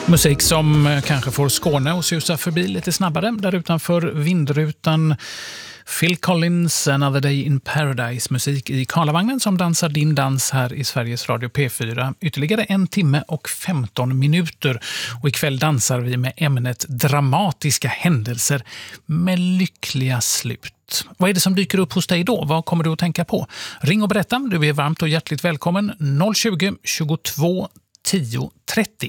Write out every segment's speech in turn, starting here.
Musik som kanske får Skåne att susa förbi lite snabbare där utanför vindrutan. Phil Collins, Another Day in Paradise, musik i Karlavagnen som dansar din dans här i Sveriges Radio P4. Ytterligare 1 timme och 15 minuter. Och ikväll dansar vi med ämnet dramatiska händelser med lyckliga slut. Vad är det som dyker upp hos dig då? Vad kommer du att tänka på? Ring och berätta, du är varmt och hjärtligt välkommen. 020 22 10 30.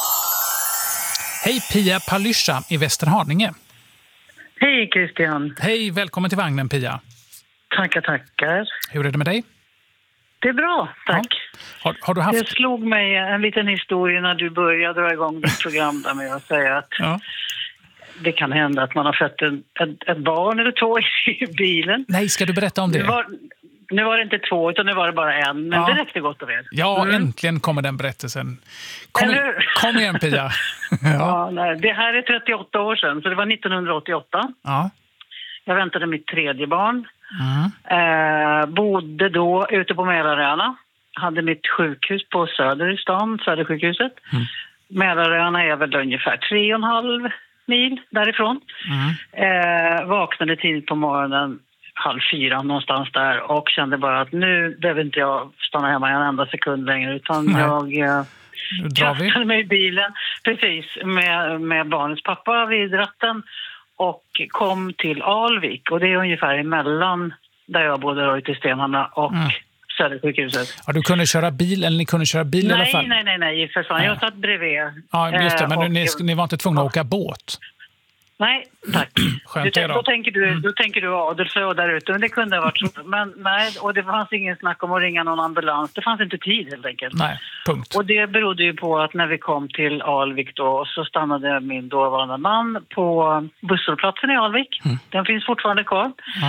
Hej Pia Palyscha i Västerhaninge. Hej Christian. Hej, välkommen till vagnen Pia. Tackar. Hur är det med dig? Det är bra, tack. Ja. Har du haft... Det slog mig en liten historia när du började dra igång ditt program där med att säga att det kan hända att man har fött ett barn eller 2 i bilen. Nej, ska du berätta om det? Nu var det inte 2 utan nu var det bara 1, men det räckte gott och väl. Ja, äntligen kommer den berättelsen. Kom igen Pia. Nej, det här är 38 år sedan, så det var 1988. Ja. Jag väntade mitt 3:e barn. Bodde då ute på Mälaröarna. Hade mitt sjukhus på Söder i stan, Södersjukhuset. Mälaröarna är väl ungefär 3,5 mil därifrån. Vaknade tidigt på morgonen, 3:30 någonstans där, och kände bara att nu behöver inte jag stanna hemma en enda sekund längre, utan jag kastade mig i bilen precis med barnets pappa vid ratten och kom till Alvik, och det är ungefär emellan där jag bodde då, ute i Stenhamra och Södersjukhuset. Ja, du kunde köra bil, eller ni kunde köra bil i alla fall? Nej, för fan. Jag satt bredvid. Ja, just det, men ni var inte tvungna att åka båt? Nej, tack. Då tänker du Adelsö där ute, men det kunde ha varit så. Men nej, och det fanns ingen snack om att ringa någon ambulans. Det fanns inte tid helt enkelt. Nej, punkt. Och det berodde ju på att när vi kom till Alvik då, så stannade min dåvarande man på busshållplatsen i Alvik. Den finns fortfarande kvar.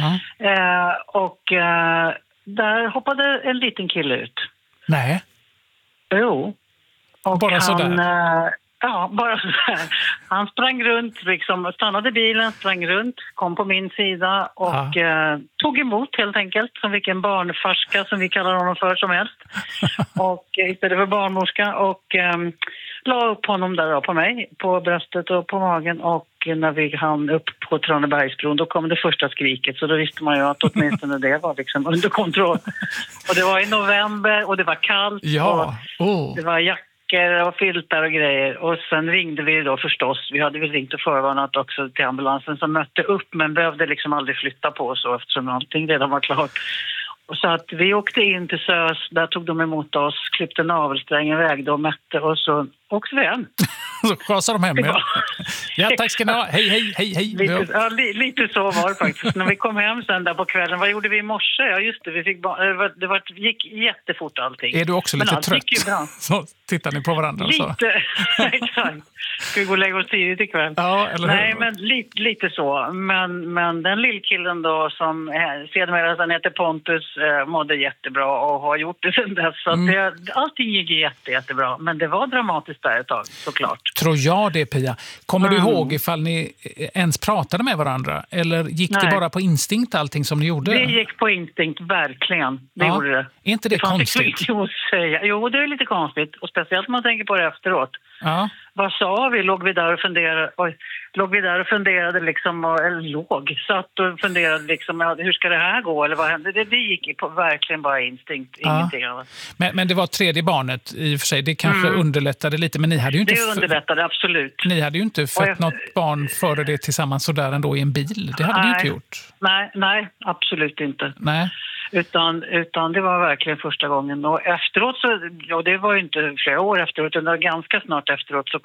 Där hoppade en liten kille ut. Nej. Jo. Och bara sådär? Ja, bara så här. Han sprang runt, liksom, stannade bilen, sprang runt, kom på min sida och tog emot helt enkelt, som vilken barnfarska som vi kallar honom för som helst. Och istället för barnmorska, och la upp honom där då på mig, på bröstet och på magen, och när vi hann upp på Tranebergsbron, då kom det första skriket, så då visste man ju att åtminstone det var liksom under kontroll. Och det var i november och det var kallt och det var och filtar och grejer, och sen ringde vi då förstås. Vi hade väl ringt och förvarnat också till ambulansen som mötte upp, men behövde liksom aldrig flytta på oss eftersom allting redan var klart. Och så att vi åkte in till SÖS, där tog de emot oss, klippte navelsträngen, vägde och mätte, och så åkte vi hem. Så skasade de hem med. Ja, tack ska ni ha. Hej. Lite så var det faktiskt. När vi kom hem sen där på kvällen, vad gjorde vi i morse? Ja, just det, det gick jättefort allting. Är du också lite trött? Så tittar ni på varandra och så. Lite, exakt. Ska vi gå och lägga oss tidigt ikväll? Ja, eller hur? Nej, men lite så. Men den lillkillen då, som sedermera sen heter Pontus, mådde jättebra och har gjort det sen dess. Så att allting gick jättebra. Men det var dramatiskt där ett tag, såklart. Tror jag det, Pia. Kommer du ihåg ifall ni ens pratade med varandra? Eller gick det bara på instinkt allting som ni gjorde? Det gick på instinkt, verkligen. Det gjorde det. Är inte det konstigt? Jo, det är lite konstigt. Och speciellt om man tänker på det efteråt. Ja. Vad sa vi? Låg vi där och funderade liksom, satt och funderade liksom, hur ska det här gå, eller vad hände? Det gick verkligen bara instinkt, ingenting annat. Men det var 3:e barnet i och för sig, det kanske underlättade lite, men ni hade ju inte... Det underlättade, absolut. Ni hade ju inte fött något barn före det tillsammans sådär ändå i en bil, det hade ni inte gjort. Nej, absolut inte. Nej. Utan det var verkligen första gången, och efteråt så, det var ju inte flera år efteråt, utan ganska snart efteråt så